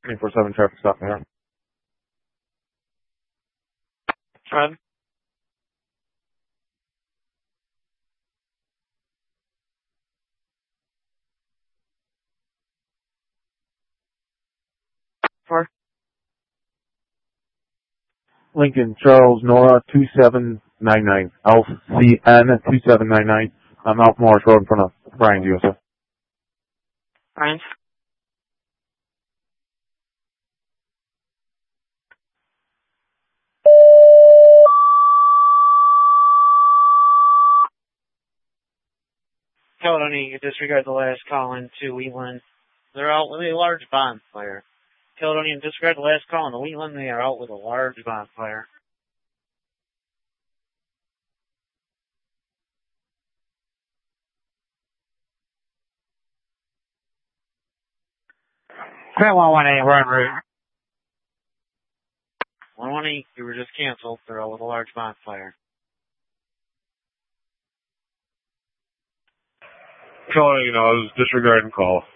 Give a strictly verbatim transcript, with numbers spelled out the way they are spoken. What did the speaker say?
twenty-four seven traffic stop there. Fred? Four? Lincoln Charles Nora two seven nine nine. L C N two seven nine nine. I'm out Morris Road in front of Brian's U S F. Brian's? Caledonia, you disregard the last call in to Wheatland. They're out with a large bonfire. Caledonia, disregard the last call in to Wheatland. They are out with a large bonfire. one one eight, we're en route. one one eight, you were just canceled. They're out with a large bonfire. Caledonia, you know, I was disregarding call.